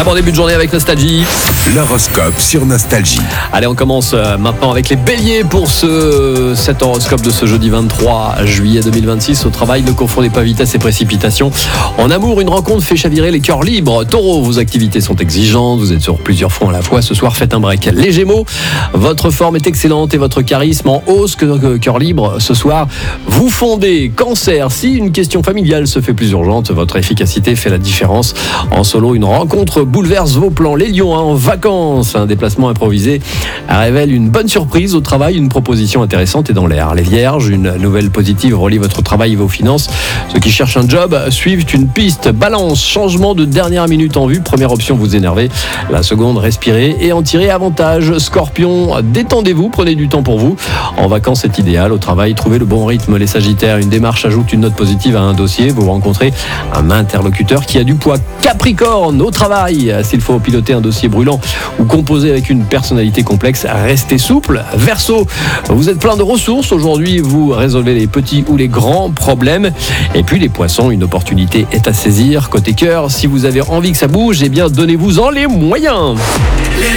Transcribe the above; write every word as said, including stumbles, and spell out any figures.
bon début de journée avec Nostalgie. L'horoscope sur Nostalgie. Allez, on commence euh, maintenant avec les béliers pour ce, cet horoscope de ce jeudi vingt-trois juillet deux mille vingt-six. Au travail, ne confondez pas vitesse et précipitation. En amour, une rencontre fait chavirer les cœurs libres. Taureau, vos activités sont exigeantes, vous êtes sur plusieurs fronts à la fois. Ce soir, faites un break. Les Gémeaux, votre forme est excellente et votre charisme en hausse. Que, que cœur libre, ce soir, vous fondez. Cancer, si une question familiale se fait plus urgente, votre efficacité fait la différence. En solo, une rencontre bouleverse vos plans. Les Lions, hein, en vacances, un déplacement improvisé révèle une bonne surprise au travail, une proposition intéressante est dans l'air. Les Vierges, une nouvelle positive relie votre travail et vos finances. Ceux qui cherchent un job suivent une piste. Balance, changement de dernière minute en vue. Première option, vous énervez. La seconde, respirez et en tirez avantage. Scorpion, détendez-vous, prenez du temps pour vous. En vacances, c'est idéal. Au travail, trouvez le bon rythme. Les Sagittaires, une démarche ajoute une note positive à un dossier. Vous rencontrez un interlocuteur qui a du poids. Capricorne, au travail, s'il faut piloter un dossier brûlant ou composer avec une personnalité complexe, restez souple. Verseau, vous êtes plein de ressources. Aujourd'hui, vous résolvez les petits ou les grands problèmes. Et puis les poissons, une opportunité est à saisir. Côté cœur, si vous avez envie que ça bouge, eh bien donnez-vous-en les moyens.